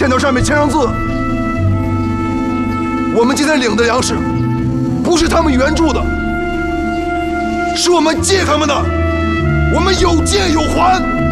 条上面签上字。我们今天领的粮食，不是他们援助的，是我们借他们的，我们有借有还。